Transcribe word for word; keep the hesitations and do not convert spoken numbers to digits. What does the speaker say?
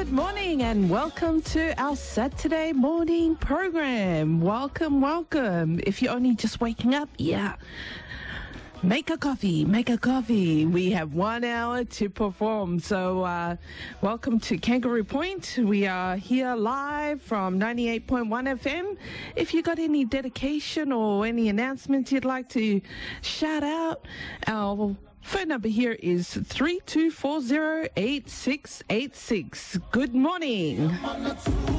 Good morning and welcome to our Saturday morning program. Welcome, welcome. If you're only just waking up, yeah. Make a coffee, make a coffee. We have one hour to perform. So uh, welcome to Kangaroo Point. We are here live from ninety-eight point one F M. If you got any dedication or any announcements you'd like to shout out, our phone number here is three two four zero eight six eight six. Good morning.